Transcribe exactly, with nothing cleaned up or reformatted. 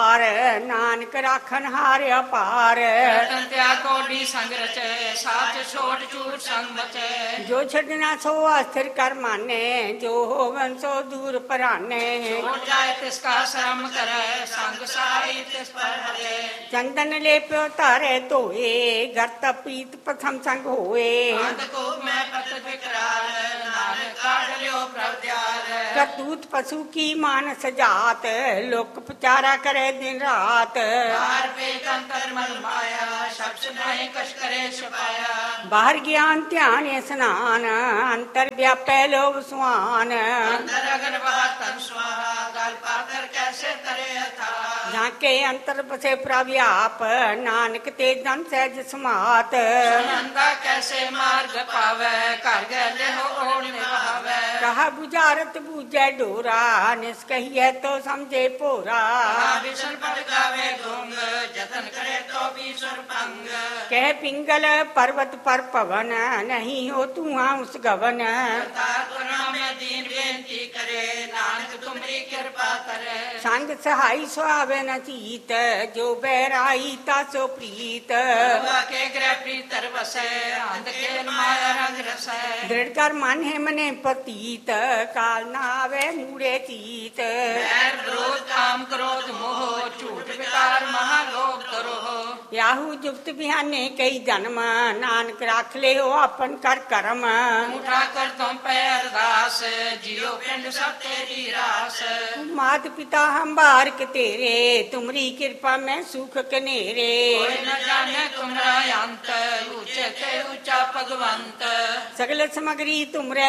ਵਿਚਾਰ, ਨਾਨਕ ਰਾਖਨ ਹਾਰ ਅਪਾਰ। ਰਤਨ ਤਿਆਗ ਕੋਡੀ ਸੰਗ ਰਚੈ, ਸਾਚ ਛੋਟ ਝੂਠ ਸੰਗ ਬਚੈ। ਜੋ ਛੱਡਣਾ ਸੋ ਅਸਥਿਰ ਕਰ ਮਾਨੇ, ਜੋ ਹੋਵਨ ਸੋ ਦੂਰ ਪਰਾਨੇ। ਛੋਟ ਜਾਏ ਤਿਸ ਕਾ ਸ਼ਰਮ ਕਰੈ, ਸੰਗ ਸਹਾਈ ਤਿਸ ਪਰ ਹਰੇ। ਚੰਦਨ ਲੇਪਿਓ ਧਾਰੇ ਧੋਏ, ਗਰਤ ਪੀਤ ਪ੍ਰਥਮ ਸੰਗ ਹੋਏ। ਅੰਧ ਕੋ ਮੈਂ ਪਤ ਵਿਕਰਾਲ, ਨਾਨਕ ਕਾਢ ਲਿਓ ਪ੍ਰਭ ਦਿਆਲ। ਕਰਤੂਤ ਪਸ਼ੂ ਕੀ ਮਾਨਸ ਜਾਤ, ਲੋਕ ਪਚਾਰਾ ਕਰੇ ਦਿਨ ਰਾਤ। ਬਾਹਰ ਵੇਖ ਅੰਤਰ ਮਨ ਮਾਇਆ, ਸ਼ਬਦ ਨਹੀਂ ਕਛ ਕਰੇ ਛਪਾਇਆ। ਬਾਹਰ ਗਿਆਨ ਧਿਆਨ ਇਸਨਾਨ, ਅੰਤਰ ਵਿਆਪੈ ਲੋਭ ਸੁਆਨ। ਅੰਦਰ ਅਗਰ ਵਹਾ ਤਨ ਸੁਆਹਾ, ਗਲ ਪਾਤਰ ਕੈਸੇ ਤਰੇ ਅਥਾ। ਝਾਕੇ ਅੰਤਰ ਬਸੇ ਪ੍ਰਭ ਆਪ, ਨਾਨਕ ਤੇ ਜਨ ਸਹਿਜ ਸਮਾਤ। ਸੁਨੰਦਾ ਕੈਸੇ ਮਾਰਗ ਪਾਵੈ, ਘਰ ਗਏ ਹੋ ਓਣ ਨਿਭਾਵੈ। ਕਹਾ ਬੁਝਾਰਤ ਬੂਝੈ ਡੋਰਾ, ਨਿਸ ਕਹੀਐ ਤੋ ਸਮਝੇ ਭੋਰਾ। ਵਿਸ਼ਨ ਪਦ ਗਾਵੇ ਗੁੰਗ, ਜਤਨ ਕਰੇ ਤੋ ਵੀ ਸੁਰ ਭੰਗ। ਕਹਿ ਪਿੰਗਲ ਪਰਵਤ ਪਰ ਭਵਨ, ਨਹੀਂ ਹੋ ਧੂਆਂ ਉਸ ਗਵਨ। ਕਰਤਾਰ ਕਰੁਣਾ ਮੈਂ ਦੀਨ ਬੇਨਤੀ ਕਰੇ, ਨਾਨਕ ਤੁਮਰੀ ਕਿਰਪਾ ਕਰੇ। ਸੰਗ ਸਹਾਈ ਸੁਆਵੇ ਨ ਚੀਤ, ਜੋ ਬੈਰਾਈ ਤਾਸੋ ਪ੍ਰੀਤ। ਹਵਾ ਕੇ ਗ੍ਰਹਿ ਪ੍ਰੀਤਰ ਵਸੈ, ਅੰਧ ਕੇ ਮਾਇਆ ਰੰਗ ਰਸੈ। ਦ੍ਰਿੜ ਕਰ ਮਨ ਹੈ ਮਨੇ ਪਤੀਤ, ਕਾਲ ਨਾ ਆਵੇ ਮੂੜੇ ਚੀਤ। ਵੈਰ ਵਿਰੋਧ ਕਾਮ ਕ੍ਰੋਧ ਮੋਹ, ਝੂਠ ਵਿਕਾਰ ਮਹਾ ਲੋਭ ਕਰੋ। ਯਾਹੂ ਜੁਗਤ ਬਿਹਾਨੇ ਕਈ ਜਨਮ, ਨਾਨਕ ਰੱਖ ਲਿਓ ਆਪਨ ਕਰ ਕਰਮ। ਉਠਾ ਕਰ ਤੁਮ ਪੈ ਅਰਦਾਸ, ਜਿਉ ਪਿੰਡ ਸਭ ਤੇਰੀ ਰਾਸ। ਮਾਤ ਪਿਤਾ ਹੰਬਾਰ ਕੇ ਤੇਰੇ, ਤੁਮਰੀ ਕਿਰਪਾ ਮੈਂ ਸੁਖ ਕਨੇਰੇ। ਕੋਈ ਨ ਜਾਣੇ ਤੁਮਰਾ ਅੰਤ, ਉੱਚੇ ਤੇ ਉੱਚਾ ਭਗਵੰਤ। ਸਗਲ ਸਮਗਰੀ ਤੁਮਰੇ